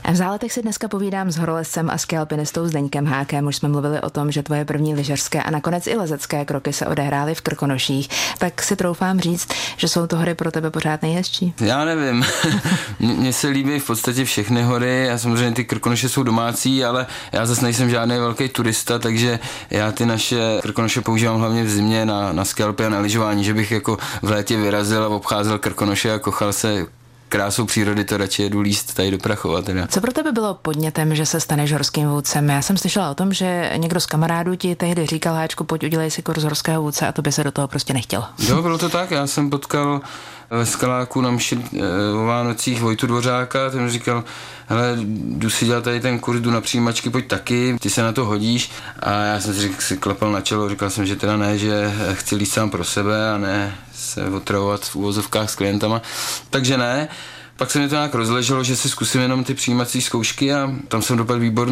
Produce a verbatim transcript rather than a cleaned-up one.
V Záletech si dneska povídám s horolezcem a skialpinistou Zdeňkem Hákem. Už jsme mluvili o tom, že tvoje první lyžařské a nakonec i lezecké kroky se odehrály v Krkonoších. Tak si troufám říct, že jsou to hory pro tebe pořád nejhezčí. Já nevím. Mně se líbí v podstatě všechny hory a samozřejmě ty Krkonoše jsou domácí, ale já zase nejsem žádný velký turista, takže já ty naše Krkonoše používám hlavně v zimě na, na skialpy a na lyžování, že bych jako v létě vyrazil a obcházel Krkonoše a kochal se krásou přírody, to radši jedu líst tady do Prachova teda. Co pro tebe bylo podnětem, že se staneš horským vůdcem? Já jsem slyšela o tom, že někdo z kamarádů ti tehdy říkal: Háčku, pojď udělej si kurz horského vůdce, a to by se do toho prostě nechtělo. Jo, bylo to tak. Já jsem potkal ve Skaláku na mši o Vánocích Vojtu Dvořáka, ten mi říkal: hele, jdu si dělat tady ten kurz, jdu na přijímačky, pojď taky, ty se na to hodíš. A já jsem si, řík, si klepal na čelo, říkal jsem, že teda ne, že chci líst sám pro sebe a ne se otravovat v uvozovkách s klientama. Takže ne. Pak se mi to nějak rozleželo, že si zkusím jenom ty přijímací zkoušky a tam jsem dopadl výborně.